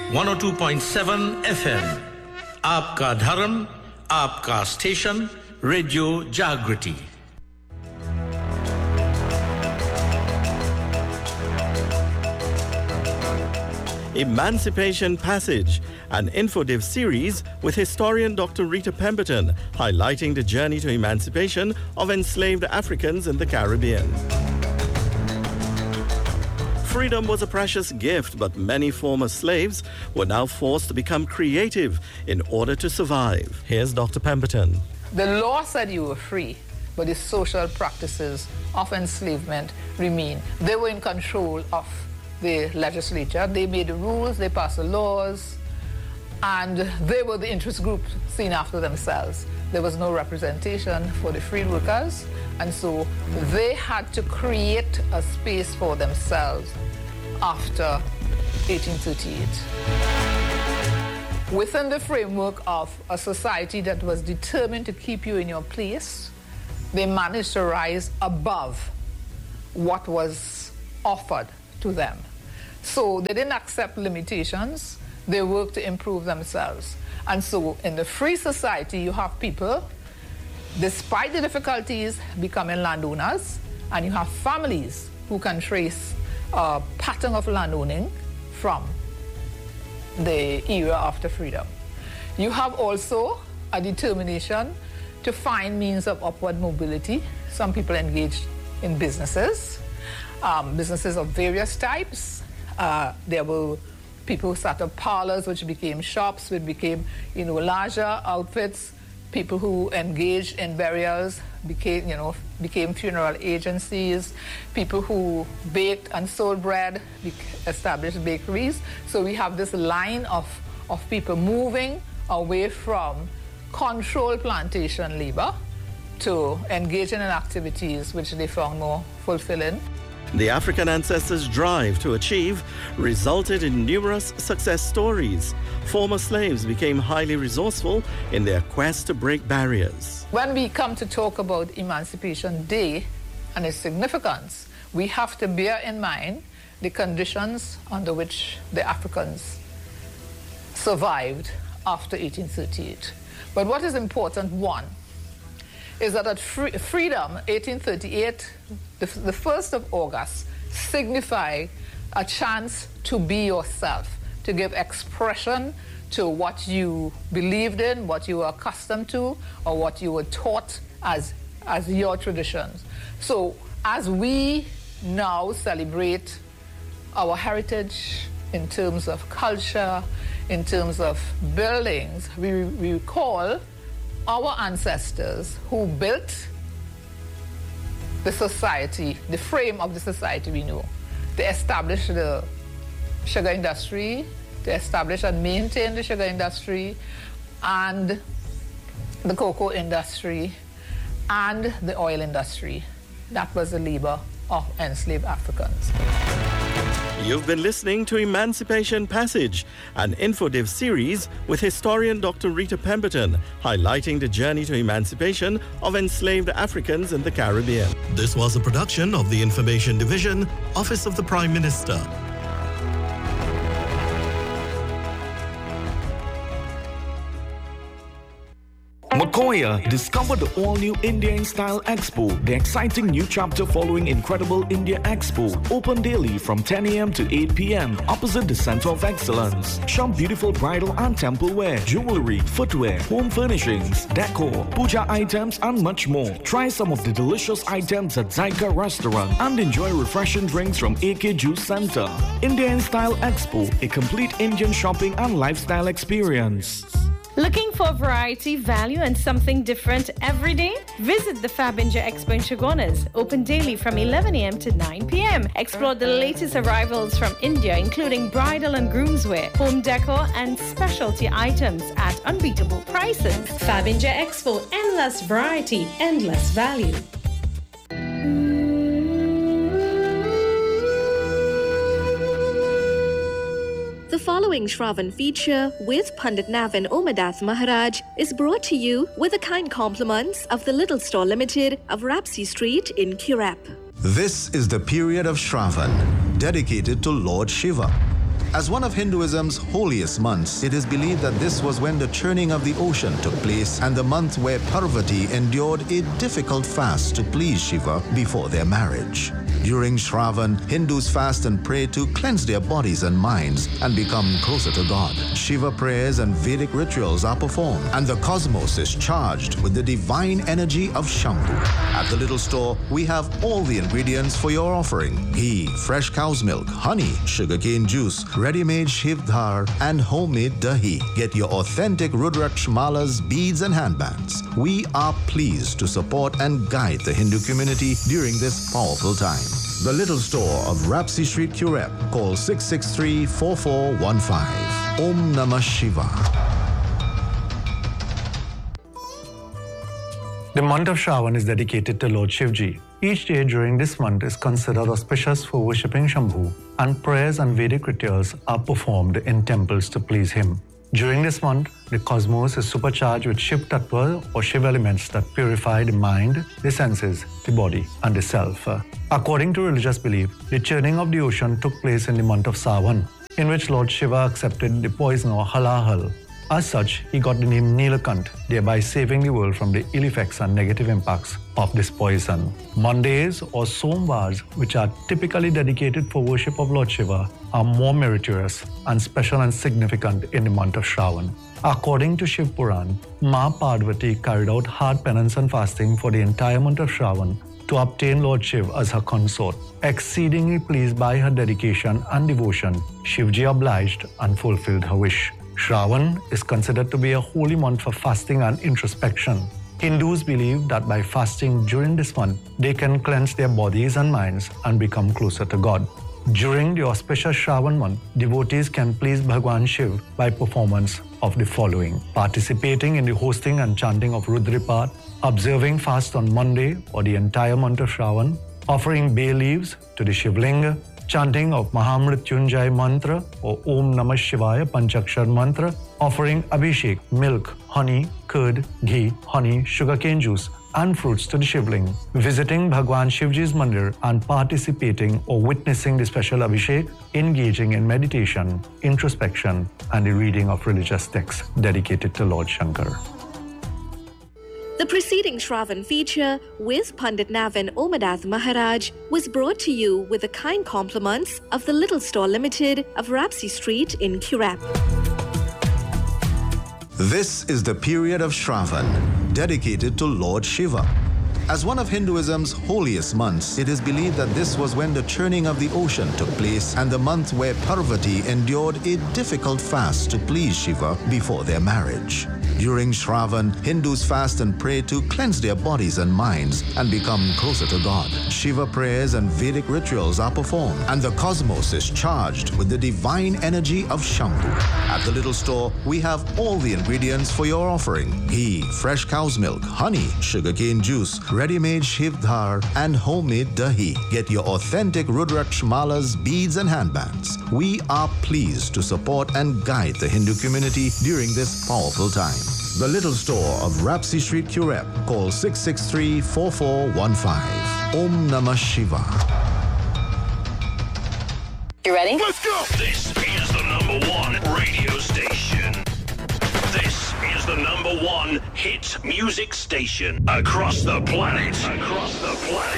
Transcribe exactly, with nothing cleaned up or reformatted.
one oh two point seven F M. Aapka Dharam, Aapka Station, Radio Jagriti. Emancipation Passage, an InfoDiv series with historian Doctor Rita Pemberton, highlighting the journey to emancipation of enslaved Africans in the Caribbean. Freedom was a precious gift, but many former slaves were now forced to become creative in order to survive. Here's Doctor Pemberton. The law said you were free, but the social practices of enslavement remain. They were in control of the legislature. They made the rules, they passed the laws, and they were the interest group seen after themselves. There was no representation for the freed workers, and so they had to create a space for themselves after eighteen thirty-eight. Within the framework of a society that was determined to keep you in your place, they managed to rise above what was offered to them. So they didn't accept limitations, they worked to improve themselves. And so in the free society, you have people, despite the difficulties, becoming landowners, and you have families who can trace a pattern of landowning from the era after freedom. You have also a determination to find means of upward mobility. Some people engaged in businesses, um, businesses of various types. Uh, there were people who set up parlors, which became shops, which became, you know, larger outfits. People who engaged in burials became, you know, became funeral agencies. People who baked and sold bread established bakeries. So we have this line of, of people moving away from controlled plantation labor to engaging in activities which they found more fulfilling. The African ancestors' drive to achieve resulted in numerous success stories. Former slaves became highly resourceful in their quest to break barriers. When we come to talk about Emancipation Day and its significance, we have to bear in mind the conditions under which the Africans survived after eighteen thirty-eight. But what is important, one, is that at free, freedom, eighteen thirty-eight, the, the first of August, signified a chance to be yourself, to give expression to what you believed in, what you were accustomed to, or what you were taught as, as your traditions. So as we now celebrate our heritage in terms of culture, in terms of buildings, we, we recall our ancestors who built the society, the frame of the society we know. They established the sugar industry, they established and maintained the sugar industry, and the cocoa industry, and the oil industry. That was the labor of enslaved Africans. You've been listening to Emancipation Passage, an InfoDiv series with historian Doctor Rita Pemberton, highlighting the journey to emancipation of enslaved Africans in the Caribbean. This was a production of the Information Division, Office of the Prime Minister. Makoya, discover the all-new India in Style Expo, the exciting new chapter following Incredible India Expo. Open daily from ten a m to eight p m opposite the Center of Excellence. Shop beautiful bridal and temple wear, jewelry, footwear, home furnishings, decor, puja items, and much more. Try some of the delicious items at Zyka Restaurant and enjoy refreshing drinks from A K Juice Center. India in Style Expo, a complete Indian shopping and lifestyle experience. Looking for variety, value, and something different every day? Visit the Fabinja Expo in Chaguanas, open daily from eleven a m to nine p m Explore the latest arrivals from India, including bridal and groomswear, home decor, and specialty items at unbeatable prices. Fabinja Expo, endless variety, endless value. The following Shravan feature with Pandit Navin Omadath Maharaj is brought to you with the kind compliments of the Little Store Limited of Rapsy Street in Kirap. This is the period of Shravan, dedicated to Lord Shiva. As one of Hinduism's holiest months, it is believed that this was when the churning of the ocean took place and the month where Parvati endured a difficult fast to please Shiva before their marriage. During Shravan, Hindus fast and pray to cleanse their bodies and minds and become closer to God. Shiva prayers and Vedic rituals are performed, and the cosmos is charged with the divine energy of Shambhu. At the little store, we have all the ingredients for your offering: ghee, fresh cow's milk, honey, sugarcane juice, ready-made Shiv dhar, and homemade dahi. Get your authentic Rudraksh malas, beads, and handbands. We are pleased to support and guide the Hindu community during this powerful time. The Little Store of Rapsi Street, Curep. Call six six three, four four one five. Om Namah Shivaya. The month of Shravan is dedicated to Lord Shivji. Each day during this month is considered auspicious for worshipping Shambhu, and prayers and Vedic rituals are performed in temples to please him. During this month, the cosmos is supercharged with Shiv Tattva or Shiv elements that purify the mind, the senses, the body, and the self. According to religious belief, the churning of the ocean took place in the month of Sawan, in which Lord Shiva accepted the poison or halahal. As such, he got the name Nilakant, thereby saving the world from the ill effects and negative impacts of this poison. Mondays or Somvars, which are typically dedicated for worship of Lord Shiva, are more meritorious and special and significant in the month of Shravan. According to Shiv Puran, Ma Parvati carried out hard penance and fasting for the entire month of Shravan to obtain Lord Shiv as her consort. Exceedingly pleased by her dedication and devotion, Shivji obliged and fulfilled her wish. Shravan is considered to be a holy month for fasting and introspection. Hindus believe that by fasting during this month, they can cleanse their bodies and minds and become closer to God. During the auspicious Shravan month, devotees can please Bhagwan Shiv by performance of the following: participating in the hosting and chanting of Rudripat, observing fast on Monday or the entire month of Shravan, offering bay leaves to the Shivlinga, chanting of Mahamrityunjay mantra or Om Namah Shivaya Panchakshar mantra, offering Abhishek, milk, honey, curd, ghee, honey, sugarcane juice, and fruits to the Shivling, visiting Bhagwan Shivji's mandir and participating or witnessing the special Abhishek, engaging in meditation, introspection, and the reading of religious texts dedicated to Lord Shankar. The preceding Shravan feature with Pandit Navin Omadath Maharaj was brought to you with the kind compliments of the Little Store Limited of Rapsi Street in Curep. This is the period of Shravan, dedicated to Lord Shiva. As one of Hinduism's holiest months, it is believed that this was when the churning of the ocean took place and the month where Parvati endured a difficult fast to please Shiva before their marriage. During Shravan, Hindus fast and pray to cleanse their bodies and minds and become closer to God. Shiva prayers and Vedic rituals are performed, and the cosmos is charged with the divine energy of Shambhu. At the little store, we have all the ingredients for your offering: ghee, fresh cow's milk, honey, sugarcane juice, ready-made Shiv dhar, and homemade dahi. Get your authentic Rudraksh malas, beads, and handbands. We are pleased to support and guide the Hindu community during this powerful time. The Little Store of Rapsi Street, Curep. Call six six three, four four one five. Om Namah Shivaya. You ready? Let's go! This is the number one radio station. This is the number one hit music station across the planet. Across the planet.